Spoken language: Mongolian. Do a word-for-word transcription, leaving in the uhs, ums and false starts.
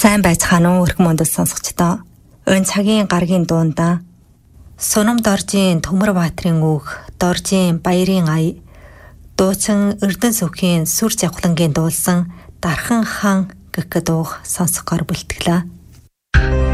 Сайн байцгаана уу өрх мөндөл сонсогчдоо. Өн цагийн гаргийн дуунда Сунам Доржийн Төмөр Баатрин үг, Доржийн Баярын ая, дуучин Эрдэнэ сүхийн Сүр Жавхлангийн дуулсан Дархан хаан гэх дууг сонсохоор бэлтгэлээ.